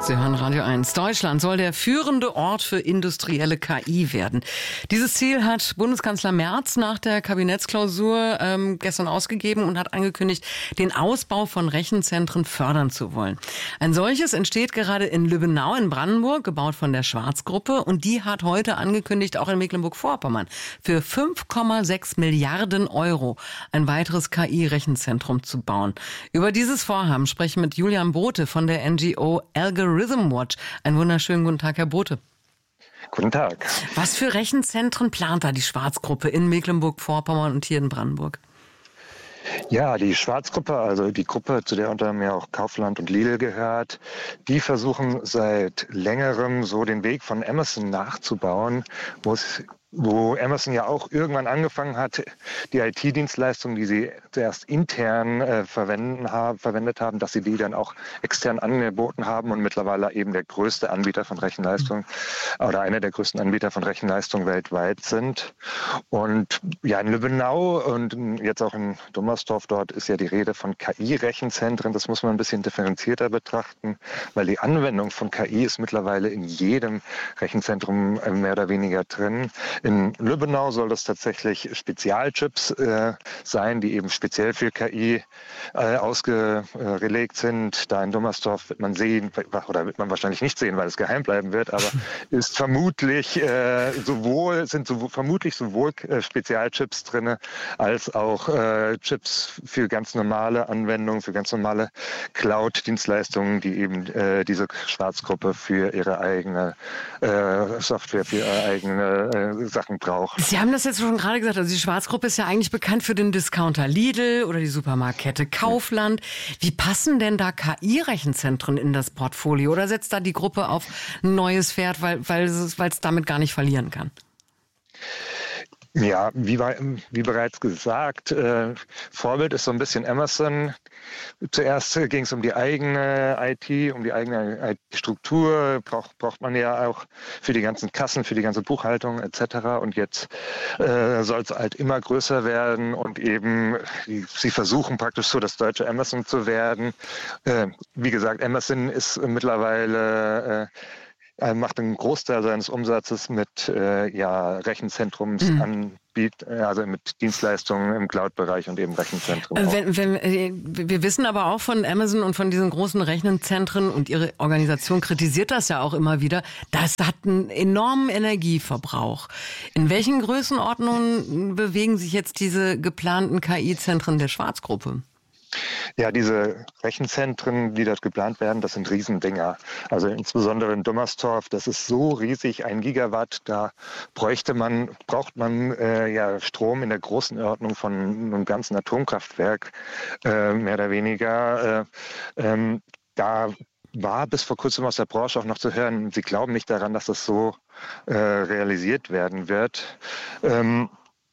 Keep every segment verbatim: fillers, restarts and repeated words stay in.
Sie hören Radio eins. Deutschland soll der führende Ort für industrielle K I werden. Dieses Ziel hat Bundeskanzler Merz nach der Kabinettsklausur ähm, gestern ausgegeben und hat angekündigt, den Ausbau von Rechenzentren fördern zu wollen. Ein solches entsteht gerade in Lübbenau in Brandenburg, gebaut von der Schwarz-Gruppe. Und die hat heute angekündigt, auch in Mecklenburg-Vorpommern, für fünf Komma sechs Milliarden Euro ein weiteres K I-Rechenzentrum zu bauen. Über dieses Vorhaben sprechen wir mit Julian Bote von der N G O Algorithm Watch. Einen wunderschönen guten Tag, Herr Bote. Guten Tag. Was für Rechenzentren plant da die Schwarz-Gruppe in Mecklenburg-Vorpommern und hier in Brandenburg? Ja, die Schwarz-Gruppe, also die Gruppe, zu der unter anderem ja auch Kaufland und Lidl gehört, die versuchen seit längerem so den Weg von Amazon nachzubauen, wo es wo Amazon ja auch irgendwann angefangen hat, die I T-Dienstleistungen, die sie zuerst intern äh, verwenden haben, verwendet haben, dass sie die dann auch extern angeboten haben und mittlerweile eben der größte Anbieter von Rechenleistung oder einer der größten Anbieter von Rechenleistung weltweit sind. Und ja, in Lübbenau und jetzt auch in Dummersdorf, dort ist ja die Rede von K I-Rechenzentren. Das muss man ein bisschen differenzierter betrachten, weil die Anwendung von K I ist mittlerweile in jedem Rechenzentrum äh, mehr oder weniger drin. In Lübbenau soll das tatsächlich Spezialchips äh, sein, die eben speziell für K I äh, ausgelegt sind. Da in Dummersdorf wird man sehen, oder wird man wahrscheinlich nicht sehen, weil es geheim bleiben wird, aber ist vermutlich äh, sowohl, sind sowohl, vermutlich sowohl äh, Spezialchips drin, als auch äh, Chips für ganz normale Anwendungen, für ganz normale Cloud-Dienstleistungen, die eben äh, diese Schwarzgruppe für ihre eigene äh, Software, für ihre eigene äh, Sachen braucht. Sie haben das jetzt schon gerade gesagt, also die Schwarzgruppe ist ja eigentlich bekannt für den Discounter Lidl oder die Supermarktkette Kaufland. Wie passen denn da K I-Rechenzentren in das Portfolio oder setzt da die Gruppe auf ein neues Pferd, weil, weil es, weil es damit gar nicht verlieren kann? Ja, wie, wie bereits gesagt, äh, Vorbild ist so ein bisschen Amazon. Zuerst ging es um die eigene I T, um die eigene I T-Struktur, braucht, braucht man ja auch für die ganzen Kassen, für die ganze Buchhaltung et cetera. Und jetzt äh, soll es halt immer größer werden und eben, die, sie versuchen praktisch so das deutsche Amazon zu werden. Äh, wie gesagt, Amazon ist mittlerweile... Äh, Er macht einen Großteil seines Umsatzes mit äh, ja, Rechenzentrumsanbiet, mhm. also mit Dienstleistungen im Cloud-Bereich und eben Rechenzentren. Wenn, wenn, wir wissen aber auch von Amazon und von diesen großen Rechenzentren und ihre Organisation kritisiert das ja auch immer wieder, das hat einen enormen Energieverbrauch. In welchen Größenordnungen bewegen sich jetzt diese geplanten K I-Zentren der Schwarzgruppe? Ja, diese Rechenzentren, die dort geplant werden, das sind Riesendinger. Also insbesondere in Dummersdorf, das ist so riesig, ein Gigawatt, da bräuchte man, braucht man äh, ja Strom in der großen Ordnung von einem ganzen Atomkraftwerk, äh, mehr oder weniger. Äh, ähm, da war bis vor kurzem aus der Branche auch noch zu hören, sie glauben nicht daran, dass das so äh, realisiert werden wird. Ähm,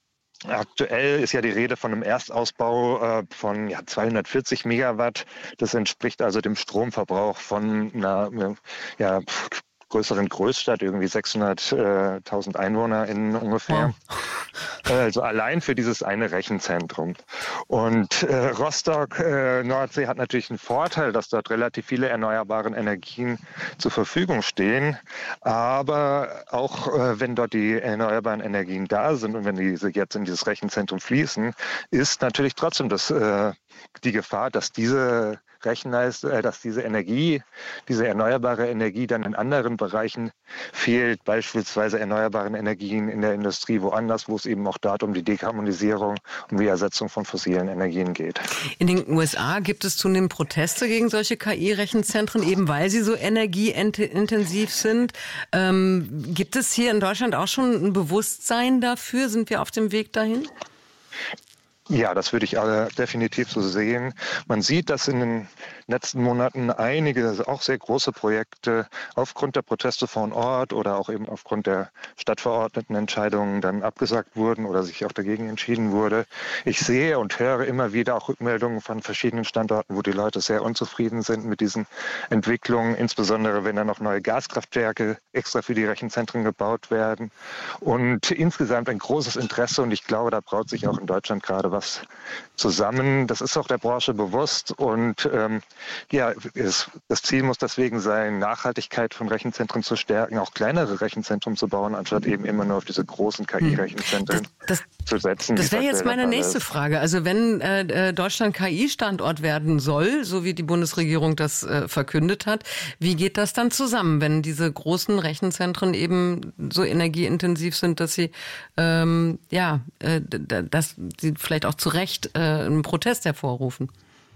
Aktuell ist ja die Rede von einem Erstausbau äh, von ja, zweihundertvierzig Megawatt. Das entspricht also dem Stromverbrauch von einer ja, größeren Großstadt, irgendwie sechshunderttausend EinwohnerInnen ungefähr. Wow. Also allein für dieses eine Rechenzentrum. Und äh, Rostock, äh, Nordsee hat natürlich einen Vorteil, dass dort relativ viele erneuerbare Energien zur Verfügung stehen. Aber auch äh, wenn dort die erneuerbaren Energien da sind und wenn diese jetzt in dieses Rechenzentrum fließen, ist natürlich trotzdem das, äh, die Gefahr, dass diese Rechenleistung, äh, dass diese Energie, diese erneuerbare Energie dann in anderen Bereichen fehlt, beispielsweise erneuerbaren Energien in der Industrie woanders, wo es eben auch dort um die Dekarbonisierung, um die Ersetzung von fossilen Energien geht. In den U S A gibt es zunehmend Proteste gegen solche K I-Rechenzentren, eben weil sie so energieintensiv sind. Ähm, gibt es hier in Deutschland auch schon ein Bewusstsein dafür? Sind wir auf dem Weg dahin? Ja, das würde ich äh, definitiv so sehen. Man sieht, dass in den letzten Monaten einige auch sehr große Projekte aufgrund der Proteste vor Ort oder auch eben aufgrund der Stadtverordnetenentscheidungen dann abgesagt wurden oder sich auch dagegen entschieden wurde. Ich sehe und höre immer wieder auch Rückmeldungen von verschiedenen Standorten, wo die Leute sehr unzufrieden sind mit diesen Entwicklungen, insbesondere wenn dann noch neue Gaskraftwerke extra für die Rechenzentren gebaut werden. Und insgesamt ein großes Interesse und ich glaube, da braut sich auch in Deutschland gerade was was zusammen. Das ist auch der Branche bewusst und ähm, ja, es, das Ziel muss deswegen sein, Nachhaltigkeit von Rechenzentren zu stärken, auch kleinere Rechenzentren zu bauen, anstatt eben immer nur auf diese großen K I-Rechenzentren das, das, zu setzen. Das wäre jetzt meine nächste Frage. Also wenn äh, Deutschland K I-Standort werden soll, so wie die Bundesregierung das äh, verkündet hat, wie geht das dann zusammen, wenn diese großen Rechenzentren eben so energieintensiv sind, dass sie ähm, ja, äh, dass sie vielleicht auch zu Recht äh, einen Protest hervorrufen?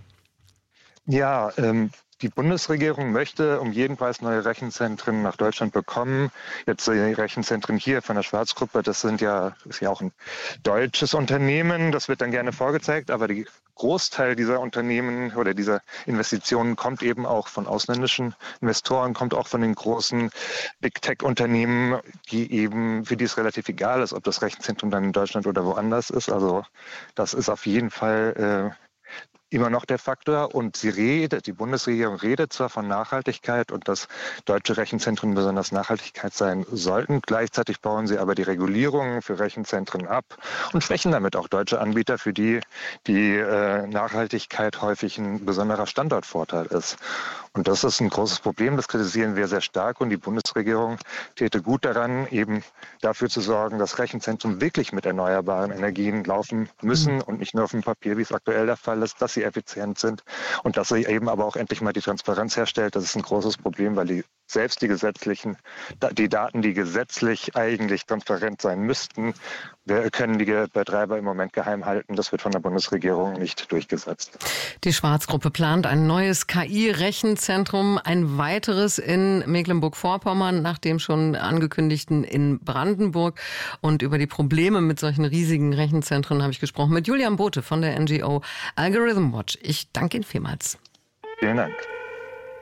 Ja, ähm, die Bundesregierung möchte um jeden Preis neue Rechenzentren nach Deutschland bekommen. Jetzt die Rechenzentren hier von der Schwarz-Gruppe, das sind ja, ist ja auch ein deutsches Unternehmen, das wird dann gerne vorgezeigt, aber der Großteil dieser Unternehmen oder dieser Investitionen kommt eben auch von ausländischen Investoren, kommt auch von den großen Big-Tech-Unternehmen, die eben, für die es relativ egal ist, ob das Rechenzentrum dann in Deutschland oder woanders ist. Also das ist auf jeden Fall äh, immer noch der Faktor und sie redet, die Bundesregierung redet zwar von Nachhaltigkeit und dass deutsche Rechenzentren besonders Nachhaltigkeit sein sollten, gleichzeitig bauen sie aber die Regulierungen für Rechenzentren ab und schwächen damit auch deutsche Anbieter, für die die äh, Nachhaltigkeit häufig ein besonderer Standortvorteil ist. Und das ist ein großes Problem, das kritisieren wir sehr stark und die Bundesregierung täte gut daran, eben dafür zu sorgen, dass Rechenzentren wirklich mit erneuerbaren Energien laufen müssen und nicht nur auf dem Papier, wie es aktuell der Fall ist, dass sie effizient sind und dass sie eben aber auch endlich mal die Transparenz herstellt. Das ist ein großes Problem, weil die selbst die gesetzlichen, die Daten, die gesetzlich eigentlich transparent sein müssten, können die Betreiber im Moment geheim halten. Das wird von der Bundesregierung nicht durchgesetzt. Die Schwarz-Gruppe plant ein neues K I-Rechenzentrum, ein weiteres in Mecklenburg-Vorpommern, nach dem schon angekündigten in Brandenburg. Und über die Probleme mit solchen riesigen Rechenzentren habe ich gesprochen mit Julian Bothe von der N G O Algorithm Watch. Ich danke Ihnen vielmals. Vielen Dank.